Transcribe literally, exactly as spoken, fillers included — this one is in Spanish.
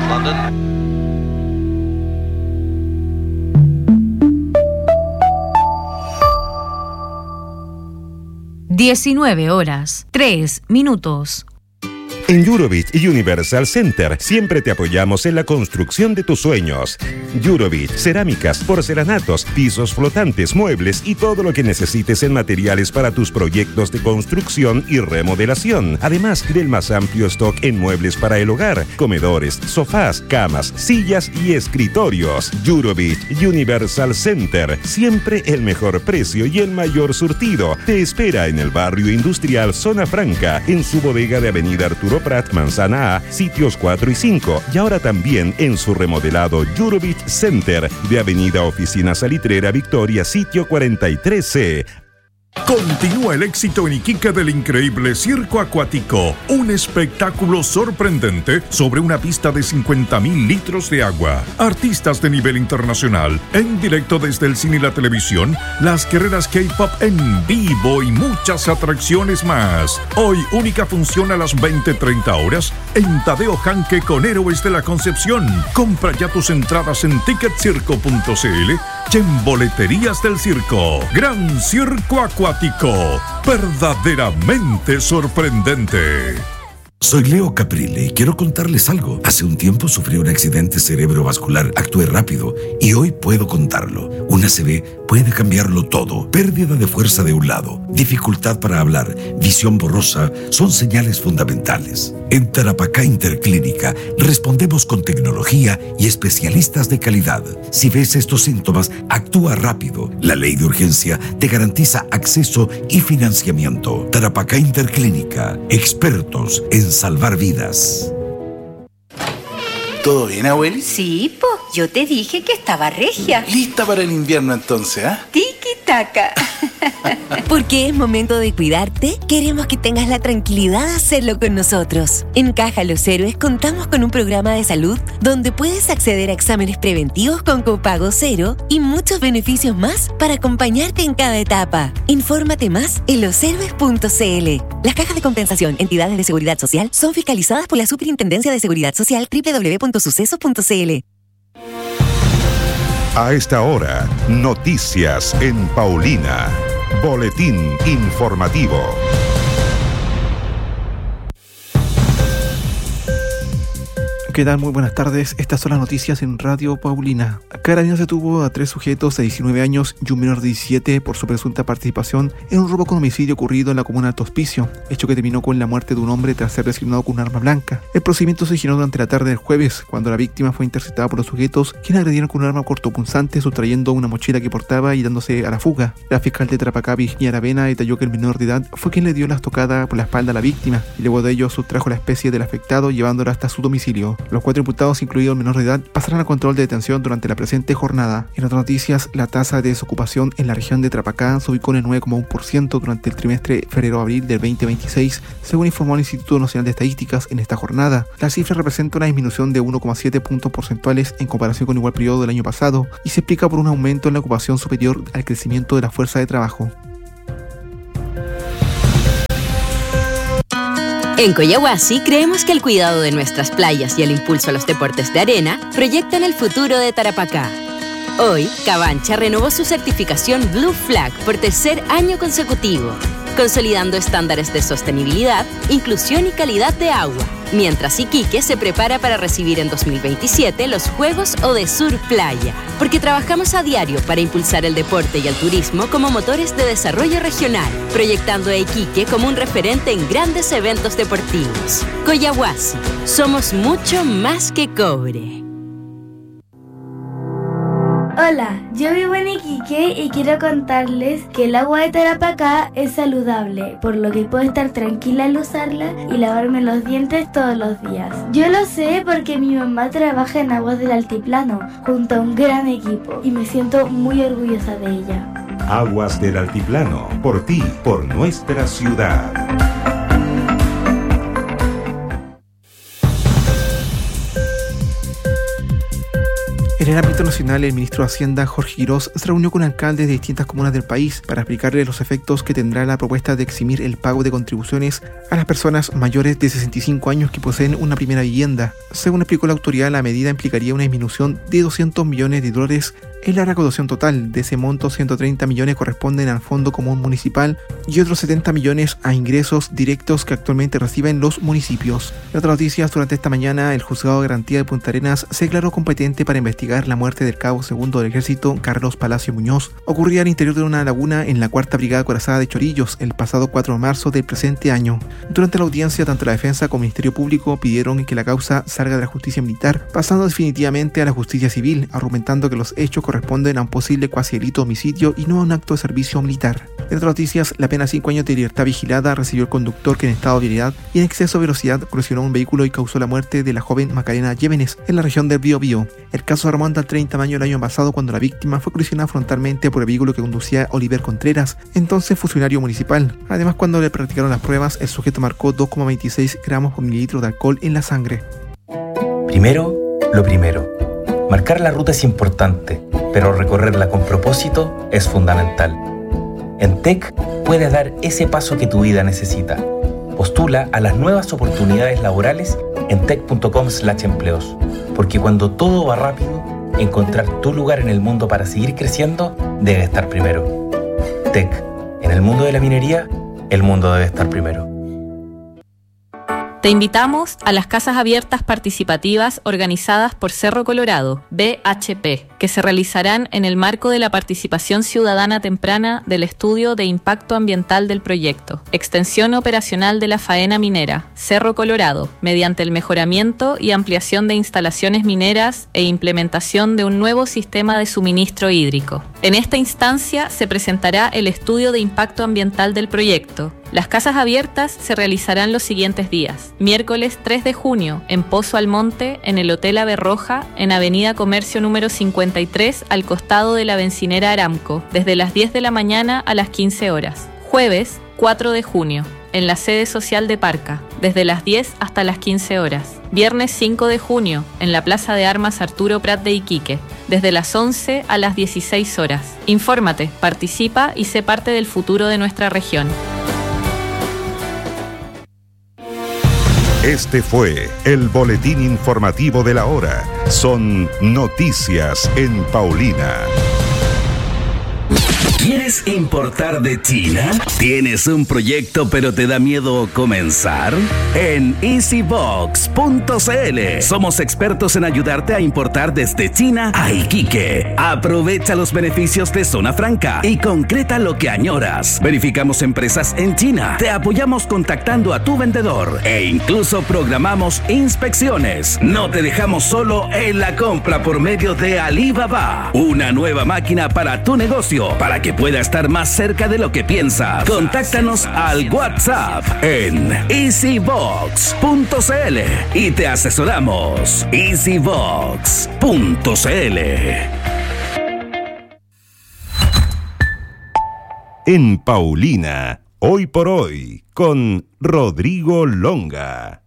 London. diecinueve horas, tres minutos. En Eurobit Universal Center siempre te apoyamos en la construcción de tus sueños. Eurobit, cerámicas, porcelanatos, pisos flotantes, muebles y todo lo que necesites en materiales para tus proyectos de construcción y remodelación. Además del más amplio stock en muebles para el hogar, comedores, sofás, camas, sillas y escritorios. Eurobit Universal Center, siempre el mejor precio y el mayor surtido. Te espera en el barrio industrial Zona Franca, en su bodega de Avenida Arturo Prat, Manzana A, sitios cuatro y cinco, y ahora también en su remodelado Eurobit Center de Avenida Oficina Salitrera Victoria, sitio cuarenta y tres C. Continúa el éxito en Iquique del increíble Circo Acuático, un espectáculo sorprendente sobre una pista de cincuenta mil litros de agua. Artistas de nivel internacional, en directo desde el cine y la televisión, las carreras K-pop en vivo y muchas atracciones más. Hoy, única función a las veinte treinta horas en Tadeo Janque con Héroes de la Concepción. Compra ya tus entradas en ticket circo punto c l y en Boleterías del Circo. Gran Circo Acuático, verdaderamente sorprendente. Soy Leo Caprile y quiero contarles algo. Hace un tiempo sufrí un accidente cerebrovascular, actué rápido y hoy puedo contarlo. Una A C V puede cambiarlo todo. Pérdida de fuerza de un lado, dificultad para hablar, visión borrosa, son señales fundamentales. En Tarapacá Interclínica respondemos con tecnología y especialistas de calidad. Si ves estos síntomas, actúa rápido. La ley de urgencia te garantiza acceso y financiamiento. Tarapacá Interclínica, expertos en salvar vidas. ¿Todo bien, abueli? Sí, po. Yo te dije que estaba regia. ¿Lista para el invierno entonces, ah? ¿eh? Tiki-taka. Porque es momento de cuidarte, queremos que tengas la tranquilidad de hacerlo con nosotros. En Caja Los Héroes contamos con un programa de salud donde puedes acceder a exámenes preventivos con copago cero y muchos beneficios más para acompañarte en cada etapa. Infórmate más en los héroes punto c l. Las cajas de compensación, entidades de seguridad social, son fiscalizadas por la Superintendencia de Seguridad Social doble u doble u doble u punto sucesos punto c l. A esta hora, noticias en Paulina. Boletín informativo. ¿Qué tal? Muy buenas tardes. Estas son las noticias en Radio Paulina. Carabineros detuvo a tres sujetos de diecinueve años y un menor de diecisiete por su presunta participación en un robo con homicidio ocurrido en la comuna de Alto Hospicio, hecho que terminó con la muerte de un hombre tras ser designado con un arma blanca. El procedimiento se originó durante la tarde del jueves, cuando la víctima fue interceptada por los sujetos, quienes agredieron con un arma cortopunzante, sustrayendo una mochila que portaba y dándose a la fuga. La fiscal de Tarapacá, Virginia Aravena, detalló que el menor de edad fue quien le dio las tocadas por la espalda a la víctima, y luego de ello sustrajo la especie del afectado, llevándola hasta su domicilio. Los cuatro imputados, incluido el menor de edad, pasarán a control de detención durante la presente jornada. En otras noticias, la tasa de desocupación en la región de Tarapacá se ubicó en el nueve coma uno por ciento durante el trimestre febrero-abril del veinte veintiséis, según informó el Instituto Nacional de Estadísticas en esta jornada. La cifra representa una disminución de uno coma siete puntos porcentuales en comparación con igual periodo del año pasado y se explica por un aumento en la ocupación superior al crecimiento de la fuerza de trabajo. En Coyahuasi creemos que el cuidado de nuestras playas y el impulso a los deportes de arena proyectan el futuro de Tarapacá. Hoy, Cabancha renovó su certificación Blue Flag por tercer año consecutivo, consolidando estándares de sostenibilidad, inclusión y calidad de agua, mientras Iquique se prepara para recibir en dos mil veintisiete los Juegos Odesur Playa, porque trabajamos a diario para impulsar el deporte y el turismo como motores de desarrollo regional, proyectando a Iquique como un referente en grandes eventos deportivos. Coyahuasi, somos mucho más que cobre. Hola, yo vivo en Iquique y quiero contarles que el agua de Tarapacá es saludable, por lo que puedo estar tranquila al usarla y lavarme los dientes todos los días. Yo lo sé porque mi mamá trabaja en Aguas del Altiplano, junto a un gran equipo, y me siento muy orgullosa de ella. Aguas del Altiplano, por ti, por nuestra ciudad. En el ámbito nacional, el ministro de Hacienda, Jorge Quirós, se reunió con alcaldes de distintas comunas del país para explicarles los efectos que tendrá la propuesta de eximir el pago de contribuciones a las personas mayores de sesenta y cinco años que poseen una primera vivienda. Según explicó la autoridad, la medida implicaría una disminución de doscientos millones de dólares en la recaudación total. De ese monto, ciento treinta millones corresponden al Fondo Común Municipal y otros setenta millones a ingresos directos que actualmente reciben los municipios. En otras noticias, durante esta mañana, el Juzgado de Garantía de Punta Arenas se declaró competente para investigar la muerte del cabo segundo del Ejército, Carlos Palacio Muñoz, ocurrida al interior de una laguna en la cuarta Brigada Corazada de Chorillos el pasado cuatro de marzo del presente año. Durante la audiencia, tanto la defensa como el Ministerio Público pidieron que la causa salga de la justicia militar, pasando definitivamente a la justicia civil, argumentando que los hechos corresponden a un posible cuasi delito de homicidio y no a un acto de servicio militar. En otras noticias, la pena cinco años de libertad vigilada recibió el conductor que en estado de ebriedad y en exceso de velocidad colisionó un vehículo y causó la muerte de la joven Macarena Llévenes en la región del Biobío. El caso remonta al treinta de mayo del año pasado, cuando la víctima fue colisionada frontalmente por el vehículo que conducía Oliver Contreras, entonces funcionario municipal. Además, cuando le practicaron las pruebas, el sujeto marcó dos coma veintiséis gramos por mililitro de alcohol en la sangre. Primero, lo primero. Marcar la ruta es importante, pero recorrerla con propósito es fundamental. En T E C puedes dar ese paso que tu vida necesita. Postula a las nuevas oportunidades laborales en tec punto com slash empleos, porque cuando todo va rápido, encontrar tu lugar en el mundo para seguir creciendo debe estar primero. T E C, en el mundo de la minería, el mundo debe estar primero. Te invitamos a las casas abiertas participativas organizadas por Cerro Colorado, B H P, que se realizarán en el marco de la participación ciudadana temprana del estudio de impacto ambiental del proyecto, extensión operacional de la faena minera, Cerro Colorado, mediante el mejoramiento y ampliación de instalaciones mineras e implementación de un nuevo sistema de suministro hídrico. En esta instancia se presentará el estudio de impacto ambiental del proyecto. Las casas abiertas se realizarán los siguientes días. Miércoles tres de junio, en Pozo Almonte, en el Hotel Ave Roja, en Avenida Comercio número cincuenta y tres, al costado de la bencinera Aramco, desde las diez de la mañana a las quince horas. Jueves cuatro de junio, en la sede social de Parca, desde las diez hasta las quince horas. Viernes cinco de junio, en la Plaza de Armas Arturo Prat de Iquique, desde las once a las dieciséis horas. Infórmate, participa y sé parte del futuro de nuestra región. Este fue el boletín informativo de la hora. Son noticias en Paulina. ¿Quieres importar de China? ¿Tienes un proyecto pero te da miedo comenzar? En easybox punto c l somos expertos en ayudarte a importar desde China a Iquique. Aprovecha los beneficios de Zona Franca y concreta lo que añoras. Verificamos empresas en China, te apoyamos contactando a tu vendedor e incluso programamos inspecciones. No te dejamos solo en la compra por medio de Alibaba, una nueva máquina para tu negocio, para que pueda estar más cerca de lo que piensas. Contáctanos al WhatsApp en easybox punto c l y te asesoramos. easybox punto c l. En Paulina, hoy por hoy, con Rodrigo Longa.